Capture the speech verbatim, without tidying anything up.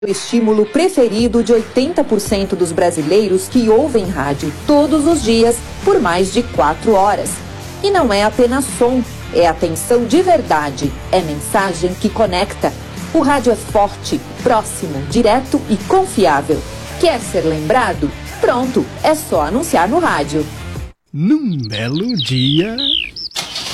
O estímulo preferido de oitenta por cento dos brasileiros que ouvem rádio todos os dias por mais de quatro horas. E não é apenas som, é atenção de verdade, é mensagem que conecta. O rádio é forte, próximo, direto e confiável. Quer ser lembrado? Pronto, é só anunciar no rádio. Num belo dia...